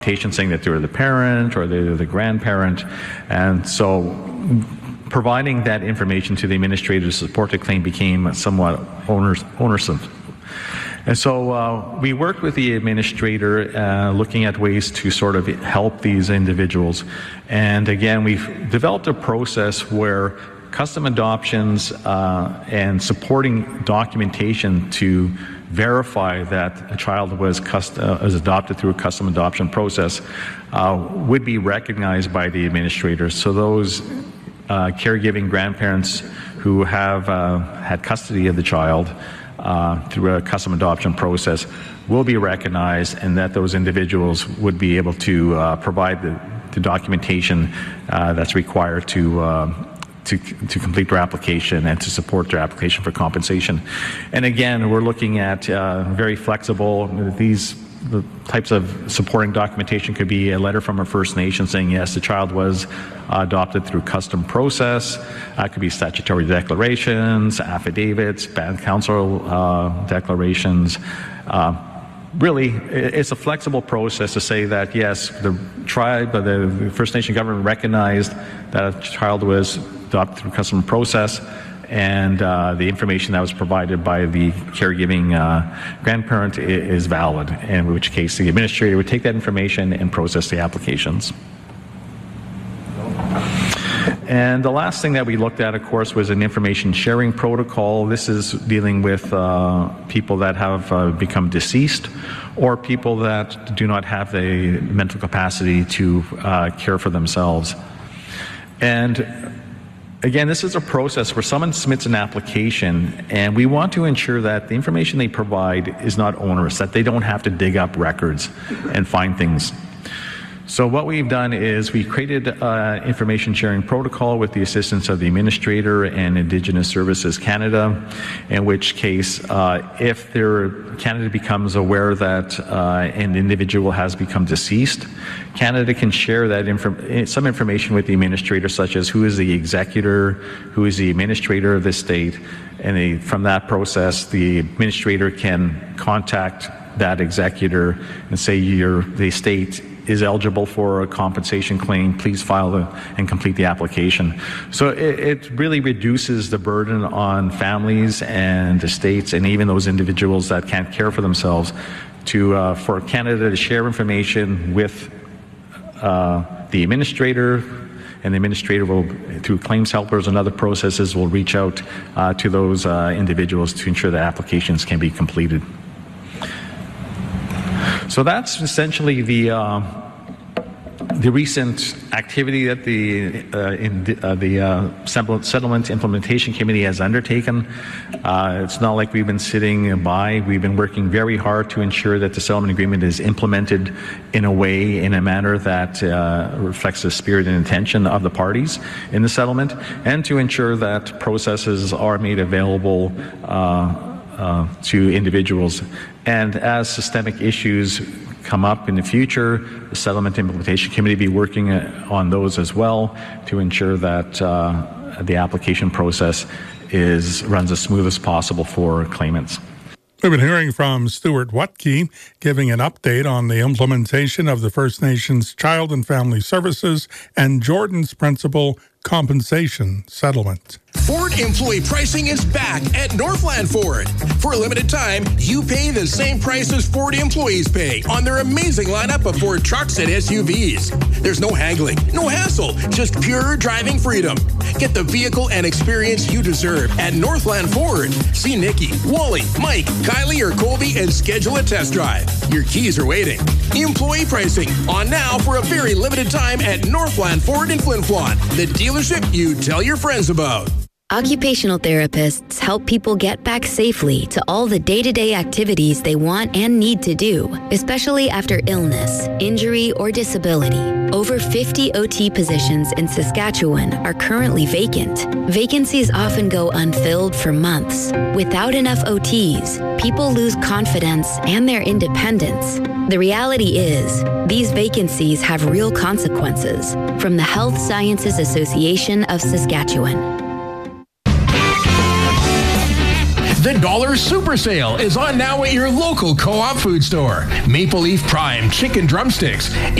saying that they're the parent or they're the grandparent. And so providing that information to the administrator to support the claim became somewhat onerous. And so we worked with the administrator looking at ways to sort of help these individuals. And again, we've developed a process where custom adoptions and supporting documentation to verify that a child was adopted through a custom adoption process would be recognized by the administrator. So those caregiving grandparents who have had custody of the child through a custom adoption process will be recognized, and that those individuals would be able to provide the documentation that's required to complete their application and to support their application for compensation. And again, we're looking at very flexible. The types of supporting documentation could be a letter from a First Nation saying, yes, the child was adopted through custom process. It could be statutory declarations, affidavits, band council declarations. Really, it's a flexible process to say that, yes, the tribe, the First Nation government recognized that a child was adopted through custom process, and the information that was provided by the caregiving grandparent is valid, in which case the administrator would take that information and process the applications. And the last thing that we looked at, of course, was an information sharing protocol. This is dealing with people that have become deceased or people that do not have the mental capacity to care for themselves. And again, this is a process where someone submits an application, and we want to ensure that the information they provide is not onerous, that they don't have to dig up records and find things. So what we've done is we created an information sharing protocol with the assistance of the administrator and Indigenous Services Canada, in which case if Canada becomes aware that an individual has become deceased, Canada can share that some information with the administrator, such as who is the executor, who is the administrator of the state, and from that process the administrator can contact that executor and say the state is eligible for a compensation claim, please file and complete the application. So it really reduces the burden on families and estates and even those individuals that can't care for themselves for Canada to share information with the administrator, and the administrator will, through claims helpers and other processes, will reach out to those individuals to ensure that applications can be completed. So that's essentially the recent activity that the Settlement Implementation Committee has undertaken. It's not like we've been sitting by. We've been working very hard to ensure that the settlement agreement is implemented in a manner that reflects the spirit and intention of the parties in the settlement, and to ensure that processes are made available to individuals. And as systemic issues come up in the future, the Settlement Implementation Committee will be working on those as well to ensure that the application process runs as smooth as possible for claimants. We've been hearing from Stuart Watke giving an update on the implementation of the First Nations Child and Family Services and Jordan's Principle compensation settlement. Ford employee pricing is back at Northland Ford. For a limited time, you pay the same price as Ford employees pay on their amazing lineup of Ford trucks and SUVs. There's no haggling, no hassle, just pure driving freedom. Get the vehicle and experience you deserve at Northland Ford. See Nikki, Wally, Mike, Kylie, or Colby and schedule a test drive. Your keys are waiting. Employee pricing on now for a very limited time at Northland Ford in Flin Flon, the dealership you tell your friends about. Occupational therapists help people get back safely to all the day-to-day activities they want and need to do, especially after illness, injury, or disability. Over 50 OT positions in Saskatchewan are currently vacant. Vacancies often go unfilled for months. Without enough OTs, people lose confidence and their independence. The reality is, these vacancies have real consequences. From the Health Sciences Association of Saskatchewan. The Dollar Super Sale is on now at your local Co-op food store. Maple Leaf Prime Chicken Drumsticks,